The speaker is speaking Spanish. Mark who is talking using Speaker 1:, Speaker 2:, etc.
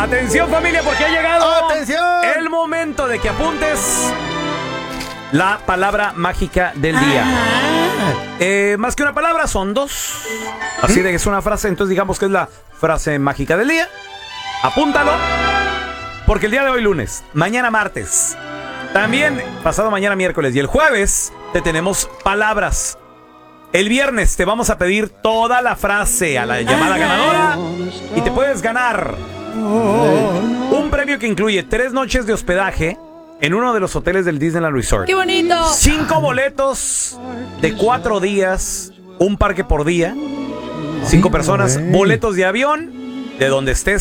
Speaker 1: Atención, familia, porque ha llegado
Speaker 2: ¡Atención!
Speaker 1: el momento de que apuntes la palabra mágica del día. Más que una palabra, son dos. Así de que es una frase, entonces digamos que es la frase mágica del día. Apúntalo, porque el día de hoy lunes, mañana martes, también pasado mañana miércoles y el jueves te tenemos palabras. El viernes te vamos a pedir toda la frase a la llamada ganadora y te puedes ganar un premio que incluye 3 noches de hospedaje en uno de los hoteles del Disneyland Resort.
Speaker 3: ¡Qué bonito!
Speaker 1: 5 boletos de 4 días, un parque por día, 5 personas, boletos de avión, de donde estés